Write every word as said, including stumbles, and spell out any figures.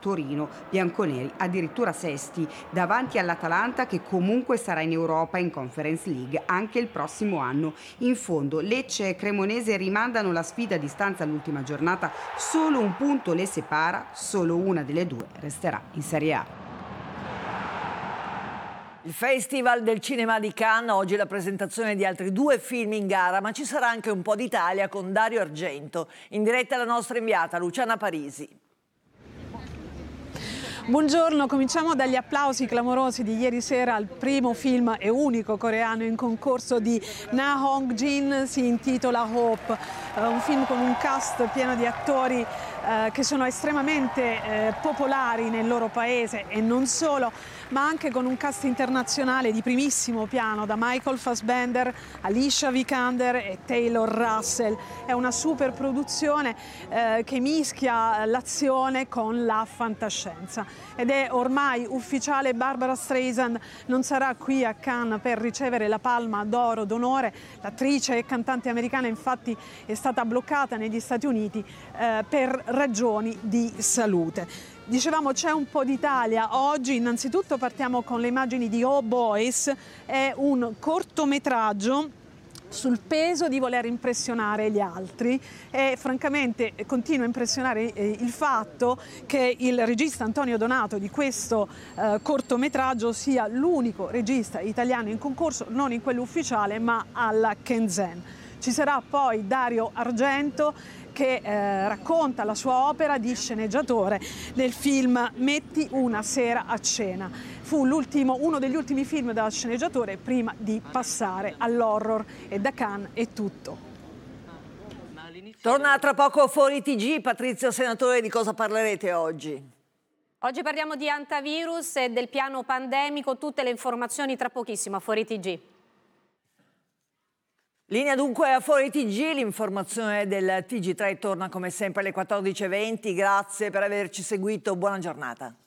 Torino, bianconeri addirittura sesti, davanti all'Atalanta che comunque sarà in Europa in Conference League anche il prossimo anno. In fondo Lecce e Cremonese rimandano la sfida a distanza all'ultima giornata, solo un punto le separa, solo una delle due resterà in Serie A. Il Festival del Cinema di Cannes, oggi la presentazione di altri due film in gara, ma ci sarà anche un po' d'Italia con Dario Argento. In diretta la nostra inviata Luciana Parisi. Buongiorno, cominciamo dagli applausi clamorosi di ieri sera al primo film e unico coreano in concorso di Na Hong-jin, si intitola Hope, uh, un film con un cast pieno di attori uh, che sono estremamente uh, popolari nel loro paese e non solo, ma anche con un cast internazionale di primissimo piano, da Michael Fassbender, Alicia Vikander e Taylor Russell. È una super produzione uh, che mischia l'azione con la fantascienza. Ed è ormai ufficiale, Barbara Streisand non sarà qui a Cannes per ricevere la Palma d'Oro d'onore. L'attrice e cantante americana infatti è stata bloccata negli Stati Uniti eh, per ragioni di salute. Dicevamo c'è un po' d'Italia oggi, innanzitutto partiamo con le immagini di Oh Boys, è un cortometraggio sul peso di voler impressionare gli altri e francamente continua a impressionare eh, il fatto che il regista Antonio Donato di questo eh, cortometraggio sia l'unico regista italiano in concorso, non in quello ufficiale ma alla Shenzhen. Ci sarà poi Dario Argento che eh, racconta la sua opera di sceneggiatore nel film Metti una sera a cena. Fu l'ultimo, uno degli ultimi film da sceneggiatore prima di passare all'horror e da Cannes è tutto. Torna tra poco Fuori T G. Patrizia Senatore, di cosa parlerete oggi? Oggi parliamo di antivirus e del piano pandemico, tutte le informazioni tra pochissimo a Fuori T G. Linea dunque a Fuori T G, l'informazione del T G tre torna come sempre alle quattordici e venti. Grazie per averci seguito, buona giornata.